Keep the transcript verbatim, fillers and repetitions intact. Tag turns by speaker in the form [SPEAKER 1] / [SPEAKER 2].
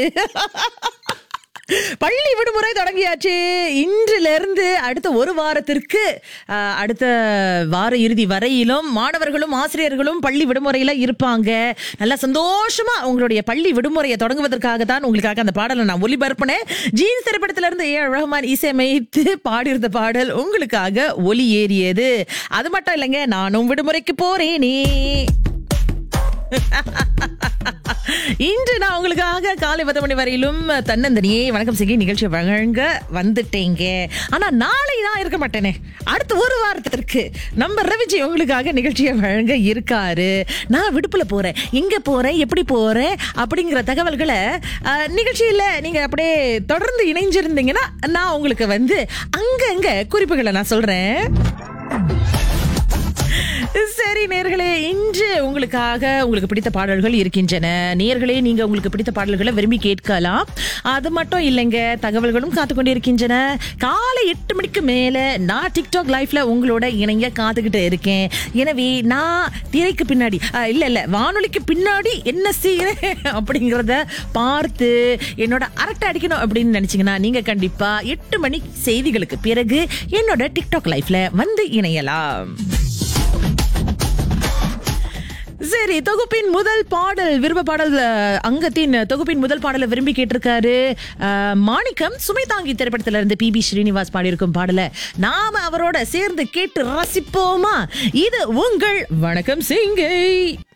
[SPEAKER 1] பள்ளி விடுமுறை தொடங்கியாச்சு. இன்றிலிருந்து அடுத்த ஒரு வாரத்திற்கு அஹ், அடுத்த வார இறுதி வரையிலும் மாணவர்களும் ஆசிரியர்களும் பள்ளி விடுமுறையில இருப்பாங்க. நல்லா சந்தோஷமா உங்களுடைய பள்ளி விடுமுறையை தொடங்குவதற்காக தான் உங்களுக்காக அந்த பாடலை நான் ஒலிபரப்பினேன். ஜீன்ஸ் திரைப்படத்தில இருந்து ஏ ஆர் ரஹ்மான் இசையமைத்து பாடியிருந்த பாடல் உங்களுக்காக ஒலி ஏறியது. அது மட்டும் இல்லைங்க, நானும் விடுமுறைக்கு போறேனே. இன்று நான் உங்களுக்காக காலை பத்து மணி வரையிலும் தன்னந்தனியே வணக்கம் செய்ய நிகழ்ச்சி வழங்க வந்துட்டேங்க. ஆனா நாளை நான் இருக்க மாட்டேனே. அடுத்த ஒரு வாரத்திற்கு நம்ம ரவிஜி உங்களுக்காக நிகழ்ச்சியை வழங்க இருக்காரு. நான் விடுப்புல போறேன், எங்க போறேன், எப்படி போறேன் அப்படிங்கிற தகவல்களை அஹ், நிகழ்ச்சியில நீங்க அப்படியே தொடர்ந்து இணைஞ்சிருந்தீங்கன்னா நான் உங்களுக்கு வந்து அங்கங்க குறிப்புகளை நான் சொல்றேன். சரி நேர்களே, இன்று உங்களுக்காக உங்களுக்கு பிடித்த பாடல்கள் இருக்கின்றன. நேர்களே, நீங்க உங்களுக்கு பிடித்த பாடல்களை விரும்பி கேட்கலாம். அது மட்டும் இல்லைங்க, தகவல்களும் காத்துக்கொண்டு இருக்கின்றன. காலை எட்டு மணிக்கு மேல நான் டிக்டாக் லைவ்ல உங்களோட இணைய காத்துக்கிட்டு இருக்கேன். எனவே நான் திரைக்கு பின்னாடி அஹ், இல்ல இல்ல வானொலிக்கு பின்னாடி என்ன செய்யறேன் அப்படிங்கறத பார்த்து என்னோட அரட்டை அடிக்கணும் அப்படின்னு நினைச்சீங்கன்னா நீங்க கண்டிப்பா எட்டு மணி செய்திகளுக்கு பிறகு என்னோட டிக்டாக் லைவ்ல வந்து இணையலாம். சரி, தொகுப்பின் முதல் பாடல் விருப்ப பாடல் அஹ், அங்கத்தின் தொகுப்பின் முதல் பாடலை விரும்பி கேட்டிருக்காரு அஹ், மாணிக்கம். சுமைதாங்கி திரைப்படத்துல இருந்து பி பி ஸ்ரீனிவாஸ் பாடியிருக்கும் பாடலை நாம அவரோட சேர்ந்து கேட்டு ரசிப்போமா? இது உங்கள் வணக்கம் சிங்கை.